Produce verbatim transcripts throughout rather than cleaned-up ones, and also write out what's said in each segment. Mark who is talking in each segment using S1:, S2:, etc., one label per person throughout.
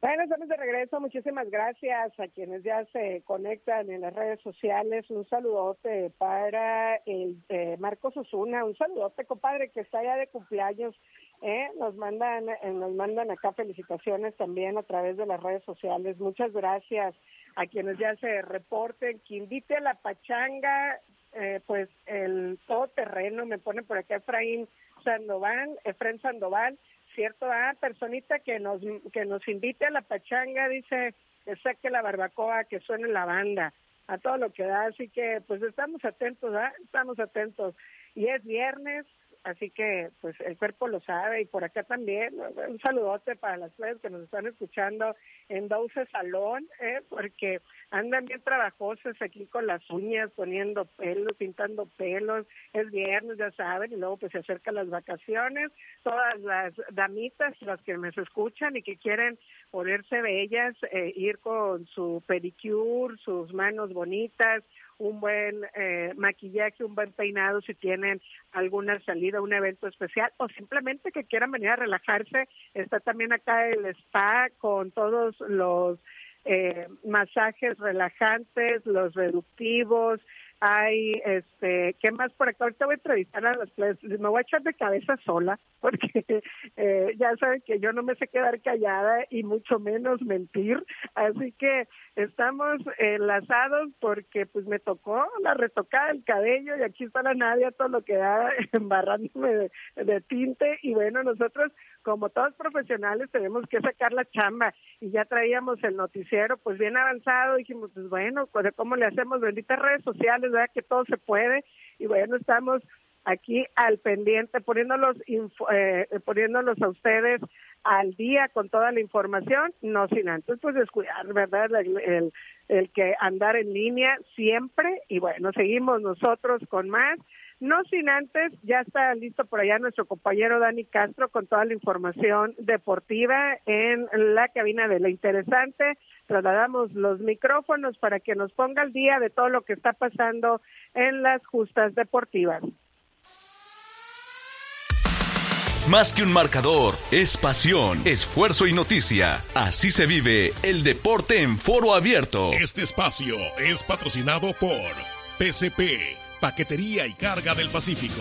S1: Bueno, estamos de regreso. Muchísimas gracias a quienes ya se conectan en las redes sociales. Un saludote para el eh, Marcos Osuna. Un saludote, compadre, que está ya de cumpleaños. ¿eh? Nos mandan, eh, nos mandan acá felicitaciones también a través de las redes sociales. Muchas gracias a quienes ya se reporten. Que invite a la pachanga, eh, pues el todoterreno. Me pone por acá Efraín Sandoval, Efraín Sandoval. Cierto, ah, personita que nos que nos invite a la pachanga, dice que saque la barbacoa, que suene la banda, a todo lo que da, así que pues estamos atentos, ¿ah? Estamos atentos, y es viernes, así que pues el cuerpo lo sabe, y por acá también, un saludote para las playas que nos están escuchando en Douce Salón, ¿eh? Porque andan bien trabajosos aquí con las uñas, poniendo pelos, pintando pelos, es viernes, ya saben, y luego pues se acercan las vacaciones, todas las damitas, las que me escuchan y que quieren ponerse bellas, eh, ir con su pedicure, sus manos bonitas, un buen eh, maquillaje, un buen peinado si tienen alguna salida, un evento especial, o simplemente que quieran venir a relajarse. Está también acá el spa con todos los eh, masajes relajantes, los reductivos. Hay, este, ¿qué más por acá? Ahorita voy a entrevistar a las playas, me voy a echar de cabeza sola, porque eh, ya saben que yo no me sé quedar callada y mucho menos mentir, así que estamos enlazados porque pues me tocó la retocada del cabello y aquí está la Nadia, todo lo que da, embarrándome de, de tinte, y bueno, nosotros como todos profesionales tenemos que sacar la chamba, y ya traíamos el noticiero pues bien avanzado, dijimos pues bueno, ¿cómo le hacemos? Benditas redes sociales, ¿verdad? Que todo se puede, y bueno, estamos aquí al pendiente, poniéndolos, info, eh, poniéndolos a ustedes al día con toda la información, no sin antes pues descuidar, ¿verdad? El, el, el que andar en línea siempre, y bueno, seguimos nosotros con más, no sin antes, ya está listo por allá nuestro compañero Dani Castro con toda la información deportiva en la cabina de La Interesante. Trasladamos los micrófonos para que nos ponga al día de todo lo que está pasando en las justas deportivas.
S2: Más que un marcador, es pasión, esfuerzo y noticia. Así se vive el deporte en Foro Abierto.
S3: Este espacio es patrocinado por P C P, Paquetería y Carga del Pacífico.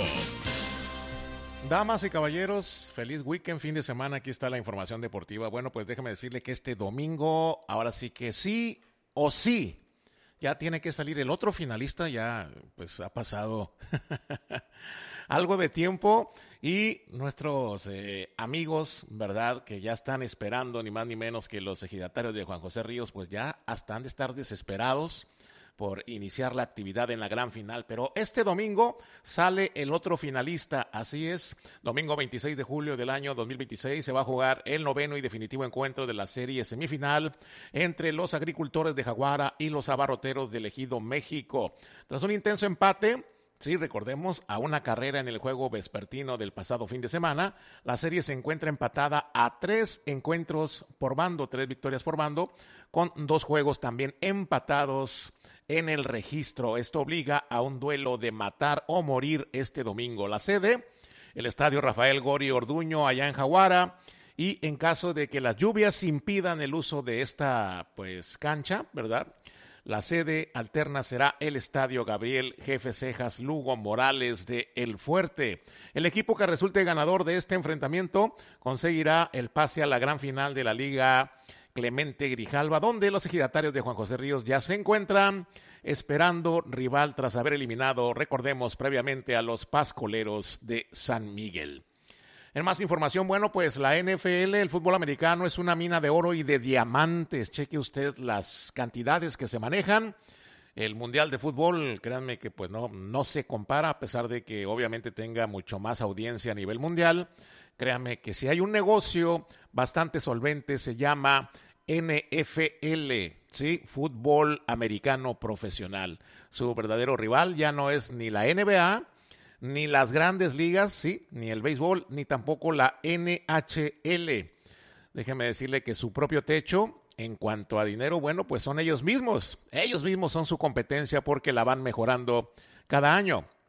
S4: Damas y caballeros, feliz weekend, fin de semana. Aquí está la información deportiva. Bueno, pues déjame decirle que este domingo, ahora sí que sí o sí, ya tiene que salir el otro finalista. Ya pues ha pasado algo de tiempo, y nuestros eh, amigos, ¿verdad?, que ya están esperando ni más ni menos que los ejidatarios de Juan José Ríos, pues ya hasta han de estar desesperados por iniciar la actividad en la gran final. Pero este domingo sale el otro finalista, así es, domingo veintiséis de julio del año dos mil veintiséis se va a jugar el noveno y definitivo encuentro de la serie semifinal entre los agricultores de Jaguara y los abarroteros del Ejido México. Tras un intenso empate, sí, recordemos, a una carrera en el juego vespertino del pasado fin de semana, la serie se encuentra empatada a tres encuentros por bando, tres victorias por bando, con dos juegos también empatados en el registro. Esto obliga a un duelo de matar o morir este domingo. La sede, el estadio Rafael Gori Orduño, allá en Jaguara, y en caso de que las lluvias impidan el uso de esta pues cancha, ¿verdad?, la sede alterna será el estadio Gabriel Jefe Cejas Lugo Morales de El Fuerte. El equipo que resulte ganador de este enfrentamiento conseguirá el pase a la gran final de la Liga Clemente Grijalva, donde los ejidatarios de Juan José Ríos ya se encuentran esperando rival tras haber eliminado, recordemos, previamente a los pascoleros de San Miguel. En más información, bueno, pues la N F L, el fútbol americano, es una mina de oro y de diamantes. Cheque usted las cantidades que se manejan. El Mundial de Fútbol, créanme que pues no, no se compara, a pesar de que obviamente tenga mucho más audiencia a nivel mundial. Créanme que si hay un negocio bastante solvente, se llama N F L, ¿sí? Fútbol Americano Profesional. Su verdadero rival ya no es ni la N B A, ni las grandes ligas, sí, ni el béisbol, ni tampoco la N H L. Déjeme decirle que su propio techo, en cuanto a dinero, bueno, pues son ellos mismos. Ellos mismos son su competencia porque la van mejorando cada año.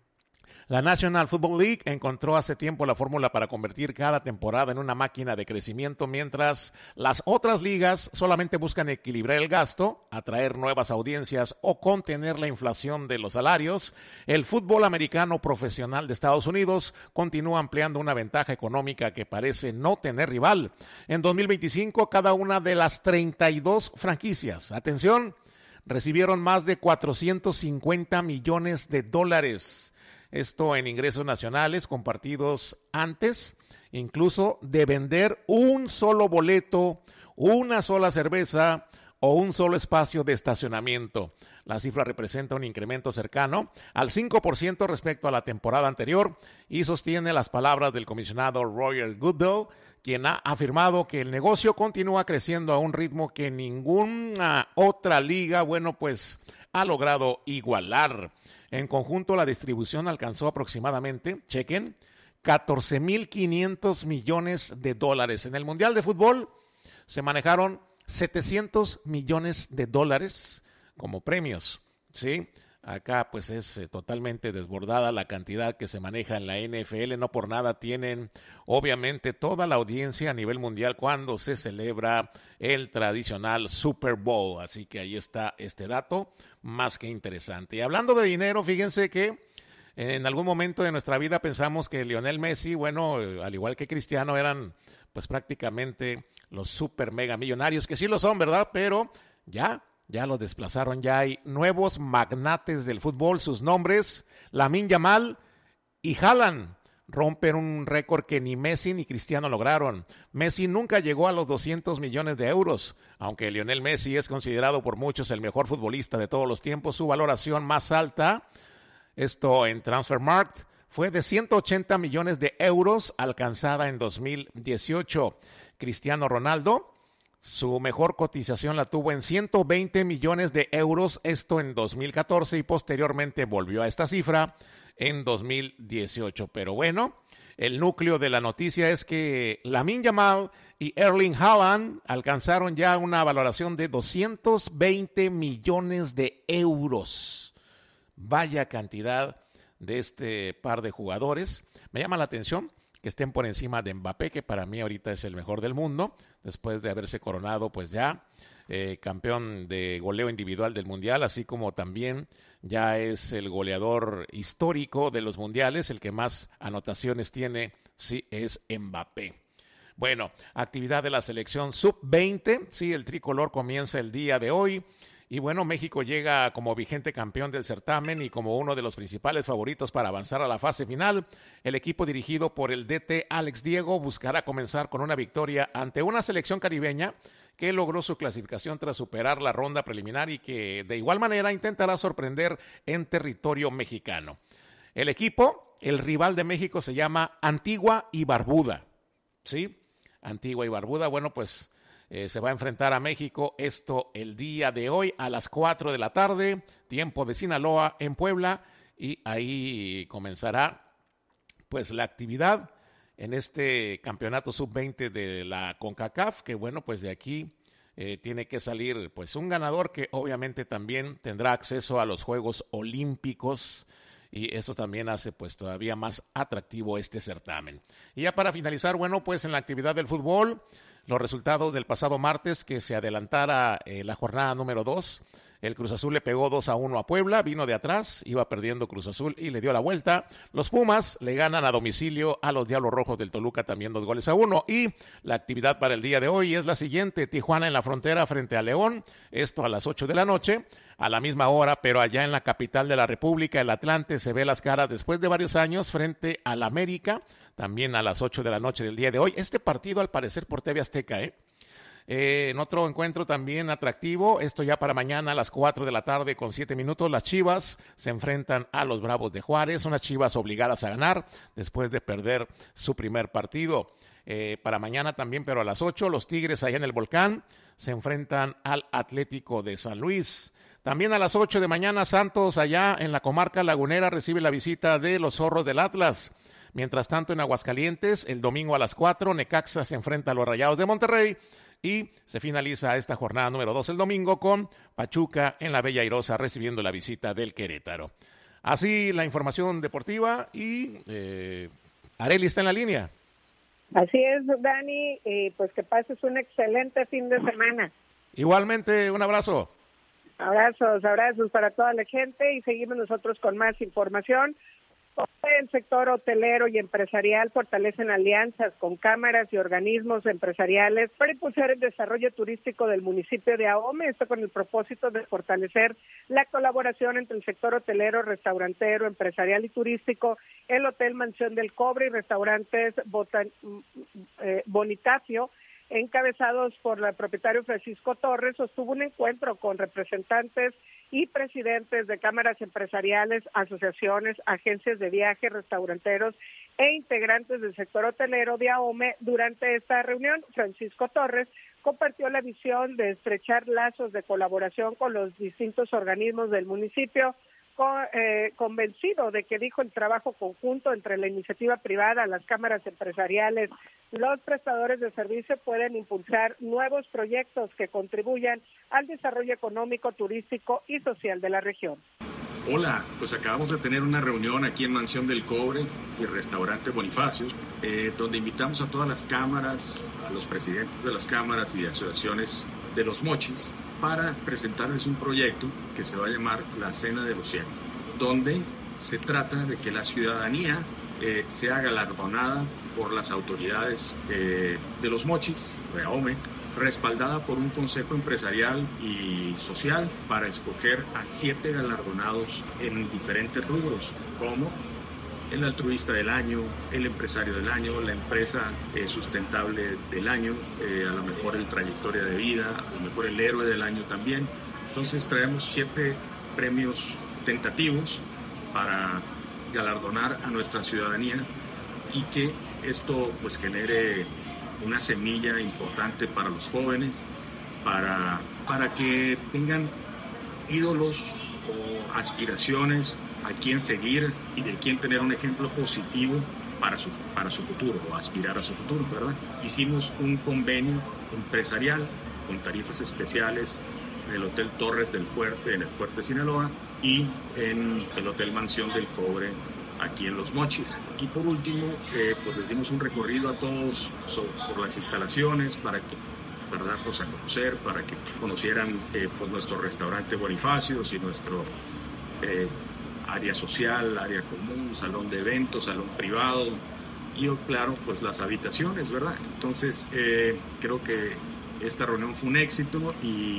S4: La National Football League encontró hace tiempo la fórmula para convertir cada temporada en una máquina de crecimiento, mientras las otras ligas solamente buscan equilibrar el gasto, atraer nuevas audiencias o contener la inflación de los salarios. El fútbol americano profesional de Estados Unidos continúa ampliando una ventaja económica que parece no tener rival. En dos mil veinticinco, cada una de las treinta y dos franquicias, atención, recibieron más de cuatrocientos cincuenta millones de dólares. Esto en ingresos nacionales compartidos antes, incluso de vender un solo boleto, una sola cerveza o un solo espacio de estacionamiento. La cifra representa un incremento cercano al cinco por ciento respecto a la temporada anterior y sostiene las palabras del comisionado Roger Goodell, quien ha afirmado que el negocio continúa creciendo a un ritmo que ninguna otra liga, bueno, pues ha logrado igualar. En conjunto, la distribución alcanzó aproximadamente, chequen, catorce mil quinientos millones de dólares. En el Mundial de Fútbol se manejaron setecientos millones de dólares como premios, ¿sí? Acá pues es eh, totalmente desbordada la cantidad que se maneja en la N F L. No por nada tienen obviamente toda la audiencia a nivel mundial cuando se celebra el tradicional Super Bowl. Así que ahí está este dato más que interesante. Y hablando de dinero, fíjense que en algún momento de nuestra vida pensamos que Lionel Messi, bueno, al igual que Cristiano, eran pues prácticamente los super mega millonarios, que sí lo son, ¿verdad? Pero ya... Ya los desplazaron, ya hay nuevos magnates del fútbol, sus nombres, Lamine Yamal y Haaland, rompen un récord que ni Messi ni Cristiano lograron. Messi nunca llegó a los doscientos millones de euros, aunque Lionel Messi es considerado por muchos el mejor futbolista de todos los tiempos. Su valoración más alta, esto en Transfermarkt, fue de ciento ochenta millones de euros, alcanzada en dos mil dieciocho. Cristiano Ronaldo, su mejor cotización la tuvo en ciento veinte millones de euros, esto en dos mil catorce, y posteriormente volvió a esta cifra en dos mil dieciocho. Pero bueno, el núcleo de la noticia es que Lamine Yamal y Erling Haaland alcanzaron ya una valoración de doscientos veinte millones de euros. Vaya cantidad de este par de jugadores. Me llama la atención que estén por encima de Mbappé, que para mí ahorita es el mejor del mundo, después de haberse coronado pues ya eh, campeón de goleo individual del Mundial, así como también ya es el goleador histórico de los mundiales, el que más anotaciones tiene, sí, es Mbappé. Bueno, actividad de la selección sub veinte, sí, el tricolor comienza el día de hoy. Y bueno, México llega como vigente campeón del certamen y como uno de los principales favoritos para avanzar a la fase final. El equipo dirigido por el D T Alex Diego buscará comenzar con una victoria ante una selección caribeña que logró su clasificación tras superar la ronda preliminar y que de igual manera intentará sorprender en territorio mexicano. El equipo, el rival de México, se llama Antigua y Barbuda, ¿sí? Antigua y Barbuda, bueno, pues Eh, se va a enfrentar a México, esto el día de hoy a las cuatro de la tarde, tiempo de Sinaloa en Puebla, y ahí comenzará pues la actividad en este campeonato sub veinte de la CONCACAF, que bueno, pues de aquí eh, tiene que salir pues un ganador que obviamente también tendrá acceso a los Juegos Olímpicos, y esto también hace pues todavía más atractivo este certamen. Y ya para finalizar, bueno, pues en la actividad del fútbol, los resultados del pasado martes, que se adelantara eh, la jornada número dos. El Cruz Azul le pegó dos a uno a Puebla, vino de atrás, iba perdiendo Cruz Azul y le dio la vuelta. Los Pumas le ganan a domicilio a los Diablos Rojos del Toluca también dos goles a uno. Y la actividad para el día de hoy es la siguiente: Tijuana en la frontera frente a León, esto a las ocho de la noche. A la misma hora, pero allá en la capital de la República, el Atlante se ve las caras después de varios años frente al América, también a las ocho de la noche del día de hoy. Este partido al parecer por T V Azteca, ¿eh? Eh, en otro encuentro también atractivo, esto ya para mañana a las cuatro de la tarde con siete minutos, las Chivas se enfrentan a los Bravos de Juárez, unas Chivas obligadas a ganar después de perder su primer partido. Eh, para mañana también, pero a las ocho, los Tigres allá en el Volcán se enfrentan al Atlético de San Luis. También a las ocho de mañana, Santos allá en la comarca lagunera recibe la visita de los Zorros del Atlas. Mientras tanto, en Aguascalientes, el domingo a las cuatro, Necaxa se enfrenta a los Rayados de Monterrey. Y se finaliza esta jornada número dos el domingo con Pachuca en la Bella Airosa recibiendo la visita del Querétaro. Así la información deportiva y eh, Arely está en la línea.
S1: Así es, Dani, y pues que pases un excelente fin de semana.
S4: Igualmente, un abrazo.
S1: Abrazos, abrazos para toda la gente y seguimos nosotros con más información. El sector hotelero y empresarial fortalecen alianzas con cámaras y organismos empresariales para impulsar el desarrollo turístico del municipio de Ahome, esto con el propósito de fortalecer la colaboración entre el sector hotelero, restaurantero, empresarial y turístico, el Hotel Mansión del Cobre y restaurantes Botan- eh, Bonifacio, encabezados por el propietario Francisco Torres, sostuvo un encuentro con representantes y presidentes de cámaras empresariales, asociaciones, agencias de viaje, restauranteros e integrantes del sector hotelero de Ahome. Durante esta reunión, Francisco Torres compartió la visión de estrechar lazos de colaboración con los distintos organismos del municipio, con, eh, convencido de que dijo el trabajo conjunto entre la iniciativa privada, las cámaras empresariales, los prestadores de servicio pueden impulsar nuevos proyectos que contribuyan al desarrollo económico, turístico y social de la región.
S5: Hola, pues acabamos de tener una reunión aquí en Mansión del Cobre y Restaurante Bonifacios, eh, donde invitamos a todas las cámaras, a los presidentes de las cámaras y de asociaciones de los mochis para presentarles un proyecto que se va a llamar La Cena de los cien, donde se trata de que la ciudadanía eh, sea galardonada por las autoridades eh, de los mochis, de Ahome, respaldada por un consejo empresarial y social para escoger a siete galardonados en diferentes rubros, como el altruista del año, el empresario del año, la empresa eh, sustentable del año, eh, a lo mejor el trayectoria de vida, a lo mejor el héroe del año también. Entonces traemos siete premios tentativos para galardonar a nuestra ciudadanía y que esto pues genere una semilla importante para los jóvenes, para, para que tengan ídolos o aspiraciones a quien seguir y de quien tener un ejemplo positivo para su, para su futuro o aspirar a su futuro, ¿verdad? Hicimos un convenio empresarial con tarifas especiales en el Hotel Torres del Fuerte, en el Fuerte Sinaloa, y en el Hotel Mansión del Cobre, aquí en Los Mochis. Y por último, eh, pues les dimos un recorrido a todos sobre, por las instalaciones para que para darlos a conocer, para que conocieran eh, pues nuestro restaurante Bonifacios y nuestro eh, área social, área común, salón de eventos, salón privado y claro, pues las habitaciones, ¿verdad? Entonces eh, creo que esta reunión fue un éxito y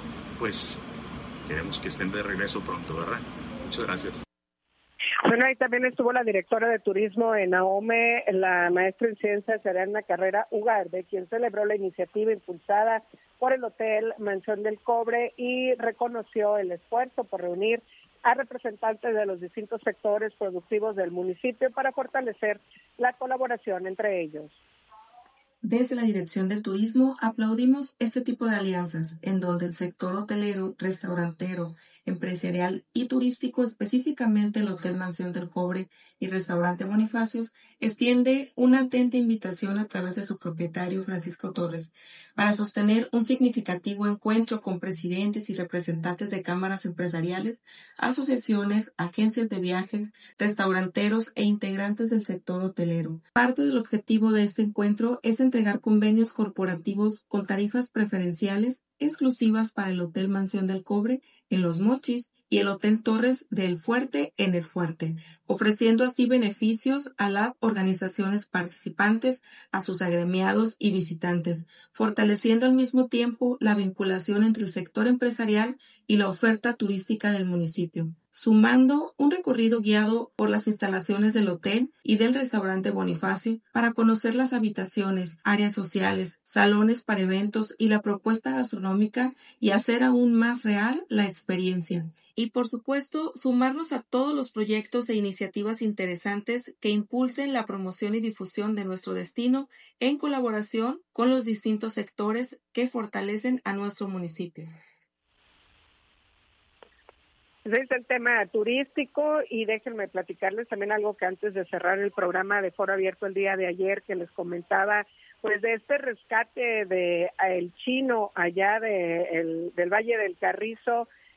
S5: pues queremos que estén de regreso pronto, ¿verdad? Muchas gracias.
S1: Bueno, ahí también estuvo la directora de turismo en Ahome, la maestra en ciencias Serena Carrera Ugarde, quien celebró la iniciativa impulsada por el Hotel Mansión del Cobre y reconoció el esfuerzo por reunir a representantes de los distintos sectores productivos del municipio para fortalecer la colaboración entre ellos.
S6: Desde la Dirección del Turismo aplaudimos este tipo de alianzas en donde el sector hotelero, restaurantero, empresarial y turístico, específicamente el Hotel Mansión del Cobre y Restaurante Bonifacios, extiende una atenta invitación a través de su propietario Francisco Torres para sostener un significativo encuentro con presidentes y representantes de cámaras empresariales, asociaciones, agencias de viajes, restauranteros e integrantes del sector hotelero. Parte del objetivo de este encuentro es entregar convenios corporativos con tarifas preferenciales exclusivas para el Hotel Mansión del Cobre en Los Mochis y el Hotel Torres del Fuerte en el Fuerte, ofreciendo así beneficios a las organizaciones participantes, a sus agremiados y visitantes, fortaleciendo al mismo tiempo la vinculación entre el sector empresarial y la oferta turística del municipio, sumando un recorrido guiado por las instalaciones del hotel y del restaurante Bonifacio para conocer las habitaciones, áreas sociales, salones para eventos y la propuesta gastronómica y hacer aún más real la experiencia. Y por supuesto, sumarnos a todos los proyectos e iniciativas interesantes que impulsen la promoción y difusión de nuestro destino en colaboración con los distintos sectores que fortalecen a nuestro municipio.
S1: Ese es el tema turístico y déjenme platicarles también algo que antes de cerrar el programa de Foro Abierto el día de ayer que les comentaba, pues de este rescate de El Chino allá de el, del Valle del Carrizo,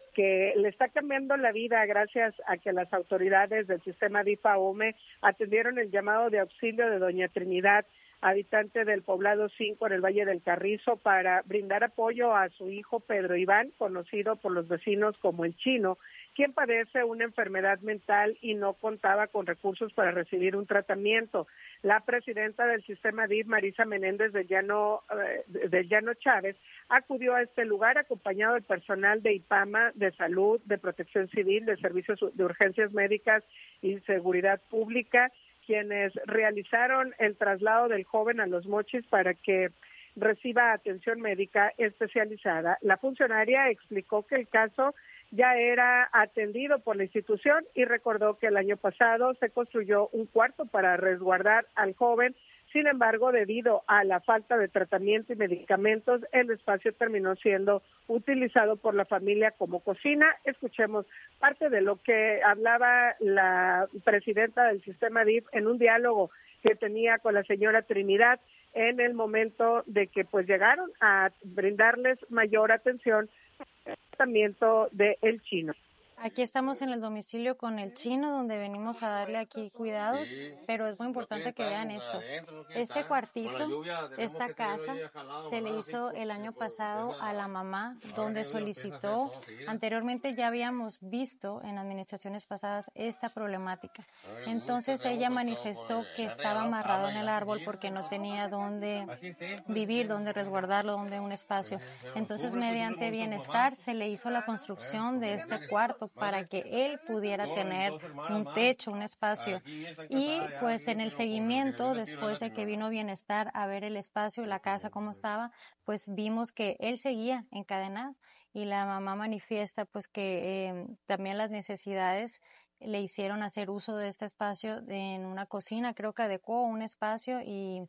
S1: que le está cambiando la vida gracias a que las autoridades del sistema D I F A O M E atendieron el llamado de auxilio de doña Trinidad, habitante del poblado cinco en el Valle del Carrizo, para brindar apoyo a su hijo Pedro Iván, conocido por los vecinos como el Chino, quien padece una enfermedad mental y no contaba con recursos para recibir un tratamiento. La presidenta del sistema D I F, Marisa Menéndez del Llano, eh, del Llano Chávez, acudió a este lugar acompañado del personal de IPAMA, de Salud, de Protección Civil, de Servicios de Urgencias Médicas y Seguridad Pública, quienes realizaron el traslado del joven a Los Mochis para que reciba atención médica especializada. La funcionaria explicó que el caso ya era atendido por la institución y recordó que el año pasado se construyó un cuarto para resguardar al joven. Sin embargo, debido a la falta de tratamiento y medicamentos, el espacio terminó siendo utilizado por la familia como cocina. Escuchemos parte de lo que hablaba la presidenta del sistema D I F en un diálogo que tenía con la señora Trinidad en el momento de que pues llegaron a brindarles mayor atención al tratamiento del Chino.
S7: Aquí estamos en el domicilio con el Chino, donde venimos a darle aquí cuidados, sí, pero es muy importante que vean esto. Este cuartito, esta casa, se le hizo el año pasado a la mamá, donde solicitó. Anteriormente ya habíamos visto en administraciones pasadas esta problemática. Entonces ella manifestó que estaba amarrado en el árbol porque no tenía dónde vivir, dónde resguardarlo, dónde un espacio. Entonces, mediante bienestar, se le hizo la construcción de este cuarto para que él pudiera tener un techo, un espacio. Y pues en el seguimiento, después de que vino Bienestar a ver el espacio, la casa cómo estaba, pues vimos que él seguía encadenado y la mamá manifiesta pues que eh, también las necesidades le hicieron hacer uso de este espacio en una cocina, creo que adecuó un espacio y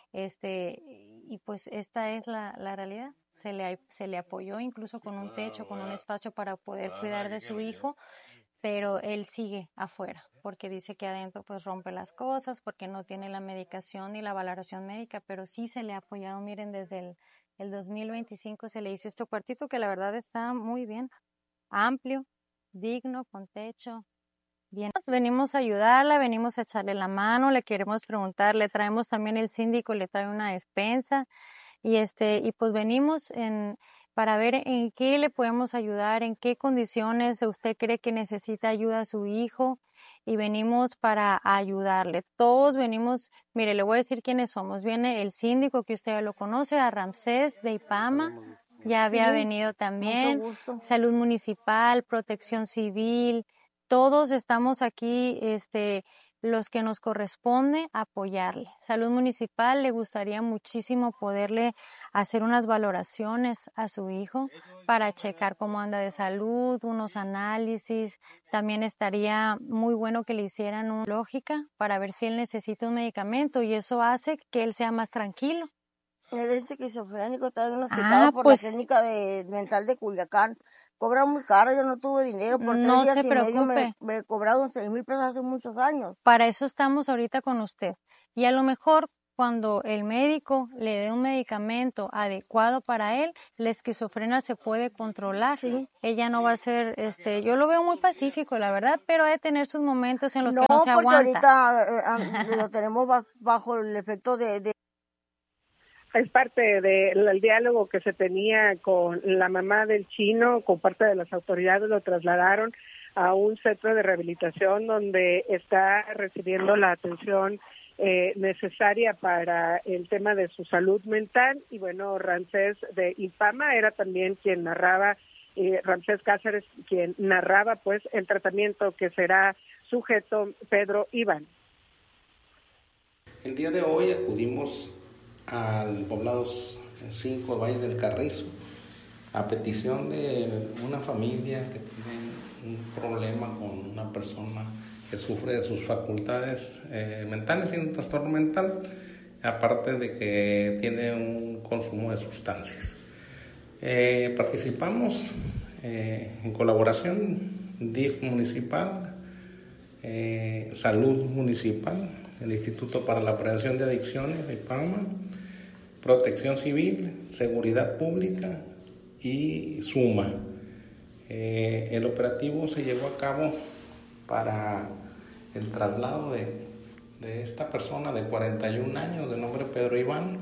S7: este y pues esta es la, la realidad. Se le, se le apoyó incluso con un techo, con un espacio para poder cuidar de su hijo, pero él sigue afuera porque dice que adentro pues rompe las cosas, porque no tiene la medicación ni la valoración médica, pero sí se le ha apoyado. Miren, desde el, el dos mil veinticinco se le hizo este cuartito que la verdad está muy bien, amplio, digno, con techo. Bien, venimos a ayudarla, venimos a echarle la mano, le queremos preguntar, le traemos también el síndico, le trae una despensa y este y pues venimos en para ver en qué le podemos ayudar, en qué condiciones usted cree que necesita ayuda a su hijo y venimos para ayudarle. Todos venimos, mire, le voy a decir quiénes somos. Viene el síndico que usted ya lo conoce, a Ramsés de IPAMA, ya había sí, venido también, Salud Municipal, Protección Civil. Todos estamos aquí, este, los que nos corresponde apoyarle. Salud Municipal le gustaría muchísimo poderle hacer unas valoraciones a su hijo para checar cómo anda de salud, unos análisis. También estaría muy bueno que le hicieran una lógica para ver si él necesita un medicamento y eso hace que él sea más tranquilo.
S8: Él es esquizofrénico, está diagnosticado ah, por pues, la clínica de, mental de Culiacán. Cobra muy caro, yo no tuve dinero, por tres
S7: no
S8: días
S7: se
S8: y
S7: preocupe.
S8: medio me, me cobraron seis mil pesos hace muchos años.
S7: Para eso estamos ahorita con usted. Y a lo mejor cuando el médico le dé un medicamento adecuado para él, la esquizofrenia se puede controlar. Sí. Ella no va a ser, este, yo lo veo muy pacífico, la verdad, pero ha de tener sus momentos en los no, que no se aguanta.
S8: No, porque ahorita eh, lo tenemos bajo el efecto de... de
S1: Es parte del diálogo que se tenía con la mamá del Chino, con parte de las autoridades. Lo trasladaron a un centro de rehabilitación donde está recibiendo la atención eh, necesaria para el tema de su salud mental. Y bueno, Ramsés de IPAMA era también quien narraba, eh, Ramsés Cáceres, quien narraba pues el tratamiento que será sujeto Pedro Iván.
S9: El día de hoy acudimos al poblado cinco Valle del Carrizo a petición de una familia que tiene un problema con una persona que sufre de sus facultades eh, mentales y un trastorno mental, aparte de que tiene un consumo de sustancias. Eh, participamos eh, en colaboración D I F municipal, eh, Salud Municipal, el Instituto para la Prevención de Adicciones de IPAMA, Protección Civil, Seguridad Pública y SUMA. Eh, el operativo se llevó a cabo para el traslado de, de esta persona de cuarenta y un años, de nombre Pedro Iván.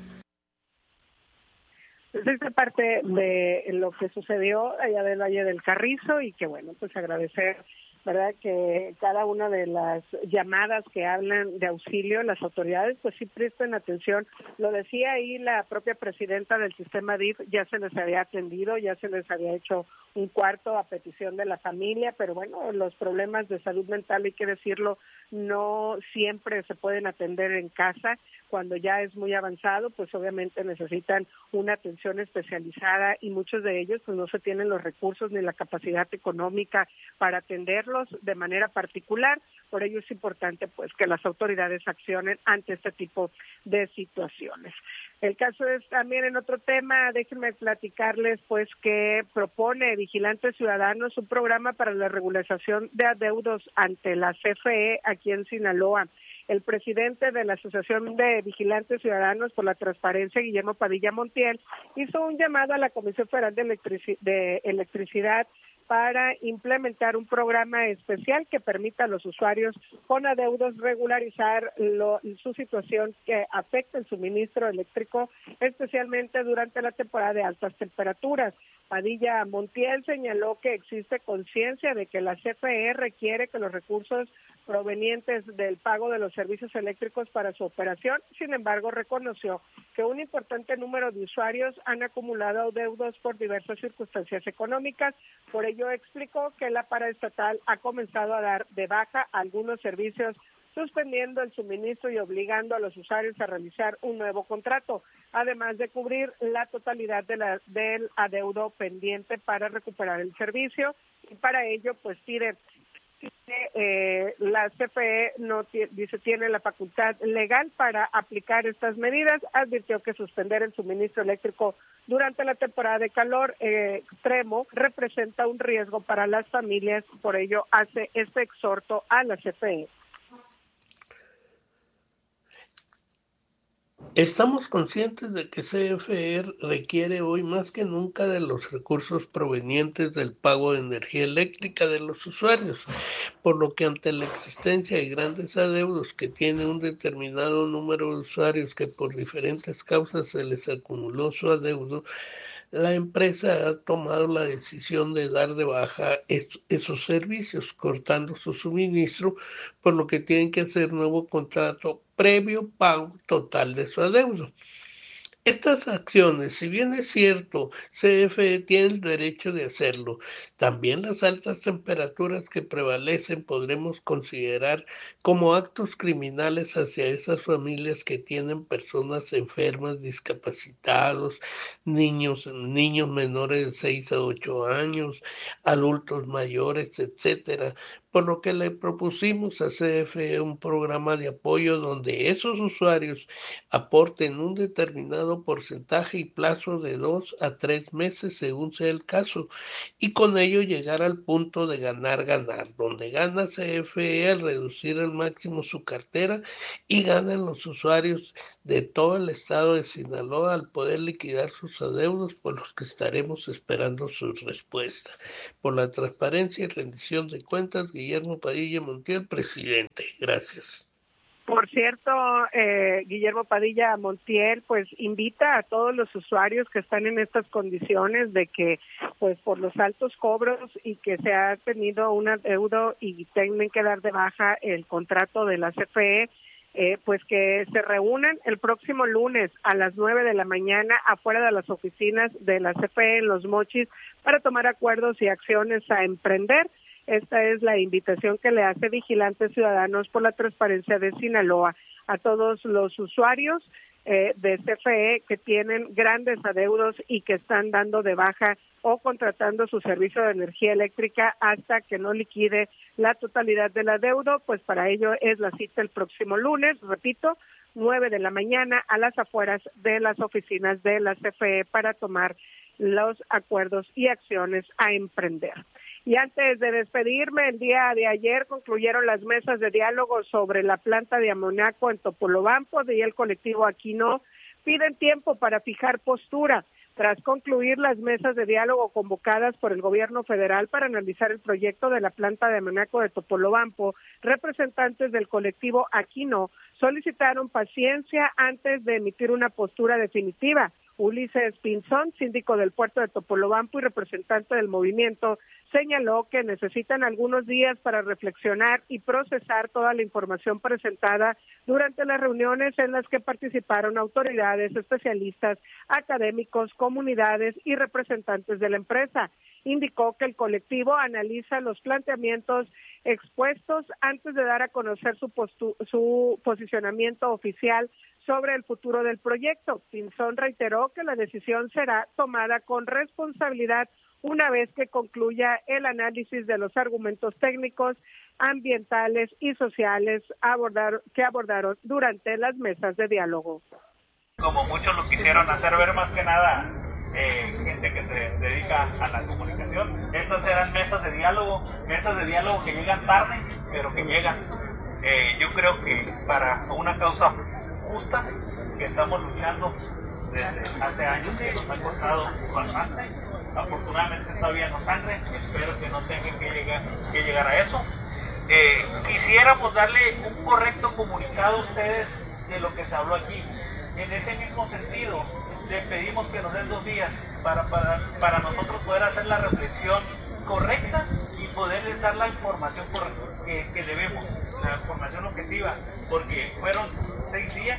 S1: Esta parte de lo que sucedió allá del Valle del Carrizo y que bueno, pues agradecer, ¿verdad?, que cada una de las llamadas que hablan de auxilio, las autoridades pues sí presten atención. Lo decía ahí la propia presidenta del sistema D I F, ya se les había atendido, ya se les había hecho un cuarto a petición de la familia, pero bueno, los problemas de salud mental, hay que decirlo, no siempre se pueden atender en casa. Cuando ya es muy avanzado, pues obviamente necesitan una atención especializada y muchos de ellos pues no se tienen los recursos ni la capacidad económica para atenderlos de manera particular. Por ello es importante pues que las autoridades accionen ante este tipo de situaciones. El caso es también en otro tema, déjenme platicarles pues que propone Vigilantes Ciudadanos un programa para la regularización de adeudos ante la C F E aquí en Sinaloa. El presidente de la Asociación de Vigilantes Ciudadanos por la Transparencia, Guillermo Padilla Montiel, hizo un llamado a la Comisión Federal de, Electrici- de Electricidad para implementar un programa especial que permita a los usuarios con adeudos regularizar lo, su situación que afecta el suministro eléctrico, especialmente durante la temporada de altas temperaturas. Padilla Montiel señaló que existe conciencia de que la C F E requiere que los recursos provenientes del pago de los servicios eléctricos para su operación. Sin embargo, reconoció que un importante número de usuarios han acumulado adeudos por diversas circunstancias económicas. Por ello, explicó que la paraestatal ha comenzado a dar de baja algunos servicios, suspendiendo el suministro y obligando a los usuarios a realizar un nuevo contrato, además de cubrir la totalidad de la, del adeudo pendiente para recuperar el servicio. Y para ello, pues pide Eh, la C F E no t- dice tiene la facultad legal para aplicar estas medidas. Advirtió que suspender el suministro eléctrico durante la temporada de calor eh, extremo representa un riesgo para las familias, por ello hace este exhorto a la C F E.
S10: Estamos conscientes de que C F E requiere hoy más que nunca de los recursos provenientes del pago de energía eléctrica de los usuarios, por lo que ante la existencia de grandes adeudos que tiene un determinado número de usuarios que por diferentes causas se les acumuló su adeudo, la empresa ha tomado la decisión de dar de baja est- esos servicios, cortando su suministro, por lo que tienen que hacer nuevo contrato previo pago total de su adeudo. Estas acciones, si bien es cierto, C F E tiene el derecho de hacerlo, también las altas temperaturas que prevalecen podremos considerar como actos criminales hacia esas familias que tienen personas enfermas, discapacitados, niños, niños menores de seis a ocho años, adultos mayores, etcétera. Por lo que le propusimos a C F E un programa de apoyo donde esos usuarios aporten un determinado porcentaje y plazo de dos a tres meses según sea el caso, y con ello llegar al punto de ganar ganar, donde gana C F E al reducir al máximo su cartera y ganan los usuarios de todo el estado de Sinaloa al poder liquidar sus adeudos, por los que estaremos esperando su respuesta. Por la transparencia y rendición de cuentas, Guillermo Padilla Montiel, presidente. Gracias.
S1: Por cierto, eh, Guillermo Padilla Montiel, pues invita a todos los usuarios que están en estas condiciones de que, pues por los altos cobros y que se ha tenido un adeudo y tienen que dar de baja el contrato de la C F E, eh, pues que se reúnan el próximo lunes a las nueve de la mañana afuera de las oficinas de la C F E en Los Mochis para tomar acuerdos y acciones a emprender. Esta es la invitación que le hace Vigilantes Ciudadanos por la Transparencia de Sinaloa a todos los usuarios eh, de C F E que tienen grandes adeudos y que están dando de baja o contratando su servicio de energía eléctrica hasta que no liquide la totalidad del adeudo. Pues para ello es la cita el próximo lunes, repito, nueve de la mañana a las afueras de las oficinas de la C F E para tomar los acuerdos y acciones a emprender. Y antes de despedirme, el día de ayer concluyeron las mesas de diálogo sobre la planta de amoníaco en Topolobampo y el colectivo Aquino piden tiempo para fijar postura. Tras concluir las mesas de diálogo convocadas por el gobierno federal para analizar el proyecto de la planta de amoníaco de Topolobampo, representantes del colectivo Aquino solicitaron paciencia antes de emitir una postura definitiva. Ulises Pinzón, síndico del puerto de Topolobampo y representante del movimiento, señaló que necesitan algunos días para reflexionar y procesar toda la información presentada durante las reuniones en las que participaron autoridades, especialistas, académicos, comunidades y representantes de la empresa. Indicó que el colectivo analiza los planteamientos expuestos antes de dar a conocer su, postu- su posicionamiento oficial sobre el futuro del proyecto. Pinzón reiteró que la decisión será tomada con responsabilidad una vez que concluya el análisis de los argumentos técnicos, ambientales y sociales abordar, que abordaron durante las mesas de diálogo.
S11: Como muchos lo quisieron hacer ver, más que nada eh, gente que se dedica a la comunicación, estas eran mesas de diálogo, mesas de diálogo que llegan tarde, pero que llegan. Eh, yo creo que para una causa justa que estamos luchando desde hace años, que nos ha costado bastante. Afortunadamente todavía no sangre, espero que no tengan que llegar, que llegar a eso. Eh, quisiéramos darle un correcto comunicado a ustedes de lo que se habló aquí. En ese mismo sentido, les pedimos que nos den dos días para, para, para nosotros poder hacer la reflexión correcta y poderles dar la información que, que debemos, la información objetiva, porque fueron seis días,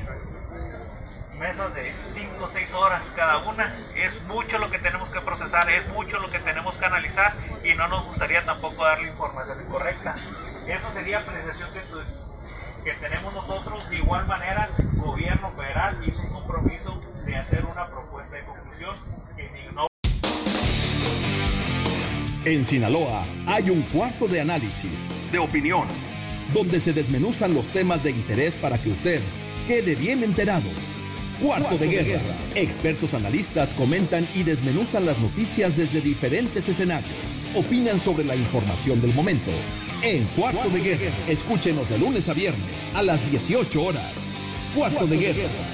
S11: mesas de cinco o seis horas cada una, es mucho lo que tenemos que procesar, es mucho lo que tenemos que analizar y no nos gustaría tampoco darle información incorrecta. Eso sería apreciación que, que tenemos nosotros. De igual manera, el gobierno federal hizo un compromiso de hacer una propuesta de conclusión que no.
S2: En Sinaloa hay un cuarto de análisis, de opinión, donde se desmenuzan los temas de interés para que usted quede bien enterado. Cuarto, Cuarto de, guerra. de guerra. Expertos analistas comentan y desmenuzan las noticias desde diferentes escenarios. Opinan sobre la información del momento. En Cuarto, Cuarto de, de guerra. guerra. Escúchenos de lunes a viernes a las dieciocho horas. Cuarto, Cuarto de, guerra. de guerra.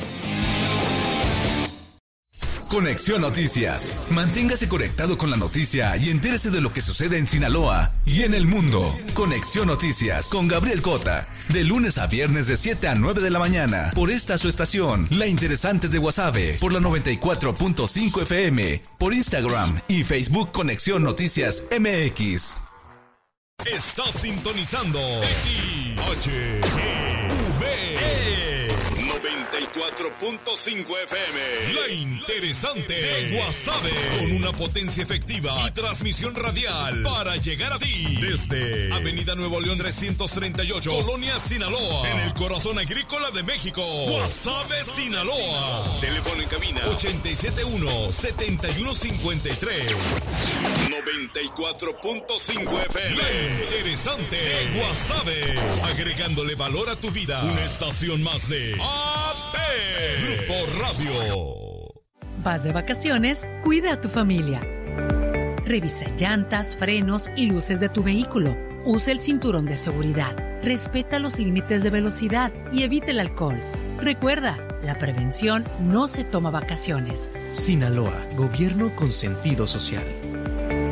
S12: Conexión Noticias. Manténgase conectado con la noticia y entérese de lo que sucede en Sinaloa y en el mundo. Conexión Noticias con Gabriel Cota. De lunes a viernes de siete a nueve de la mañana. Por esta su estación, La Interesante de Guasave. Por la noventa y cuatro punto cinco F M. Por Instagram y Facebook Conexión Noticias M X.
S3: Estás sintonizando X H G V noventa y cuatro punto cinco F M. La Interesante de Guasave. Con una potencia efectiva y transmisión radial para llegar a ti. Desde Avenida Nuevo León trescientos treinta y ocho, Colonia Sinaloa. En el corazón agrícola de México. Guasave, Sinaloa. Teléfono en cabina ochenta y siete uno, setenta y uno cincuenta y tres. noventa y cuatro punto cinco F M. La Interesante de Guasave. Agregándole valor a tu vida. Una estación más de A P Grupo Radio.
S13: Vas de vacaciones, cuida a tu familia. Revisa llantas, frenos y luces de tu vehículo. Usa el cinturón de seguridad. Respeta los límites de velocidad y evita el alcohol. Recuerda, la prevención no se toma vacaciones.
S14: Sinaloa, gobierno con sentido social.